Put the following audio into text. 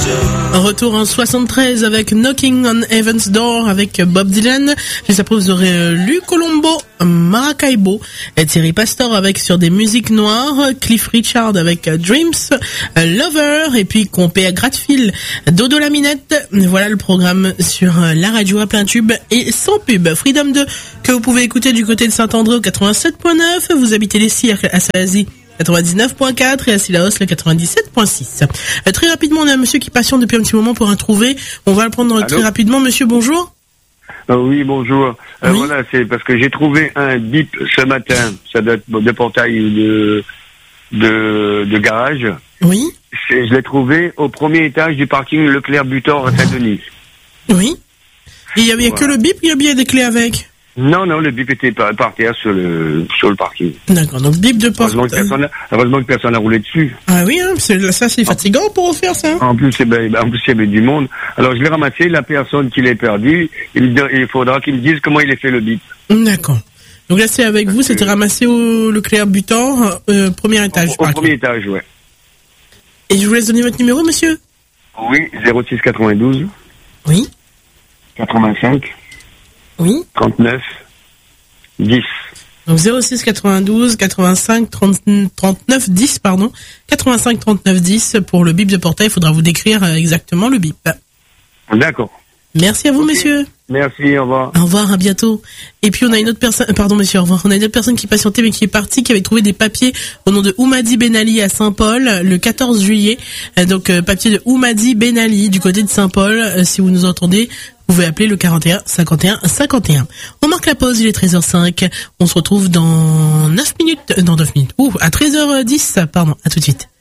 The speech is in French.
Retour en 73 avec Knocking on Heaven's Door avec Bob Dylan. Juste après vous aurez Lou Colombo, Maracaibo, et Thierry Pastor avec Sur des musiques noires, Cliff Richard avec Dreams, Lover, et puis Compé à Gratefil, Dodo la Minette. Voilà le programme sur la radio à plein tube et sans pub. Freedom 2 que vous pouvez écouter du côté de Saint-André au 87.9. Vous habitez les Cirques à Salazie 99.4 et à Sillaos le 97.6. Très rapidement, on a un monsieur qui patiente depuis un petit moment pour un trouvé. On va le prendre très rapidement. Monsieur, bonjour. Oui, bonjour. Oui. Voilà, c'est parce que j'ai trouvé un bip ce matin. Ça doit être de portail de garage. Oui. Je l'ai trouvé au premier étage du parking Leclerc-Butor à Saint-Denis. Oui. Et il y avait que le bip, il y a bien des clés avec? Non, le bip était par terre sur le parking. D'accord, donc bip de porte. Heureusement que personne n'a roulé dessus. Ah oui, hein, ça c'est fatigant pour faire ça. En plus, il y avait du monde. Alors je l'ai ramassé, la personne qui l'a perdu, il faudra qu'il me dise comment il a fait le bip. D'accord. Donc là c'est avec vous, c'était ramassé au Leclerc-Butor, premier étage. Au premier étage, ouais. Et je vous laisse donner votre numéro, monsieur? Oui, 06 92. Oui. 85. Oui. 39 10. Donc 06 92 85 39 10 pardon. 85 39 10 pour le bip de portail. Il faudra vous décrire exactement le bip. D'accord. Merci à vous, monsieur. Merci, au revoir. Au revoir, à bientôt. Et puis on a une autre personne, pardon monsieur, au revoir. On a une autre personne qui patientait mais qui est partie, qui avait trouvé des papiers au nom de Oumadi Benali à Saint-Paul le 14 juillet. Donc papier de Oumadi Benali du côté de Saint-Paul. Si vous nous entendez, vous pouvez appeler le 41 51 51. On marque la pause, il est 13h05. On se retrouve dans 9 minutes. À 13h10, pardon. À tout de suite.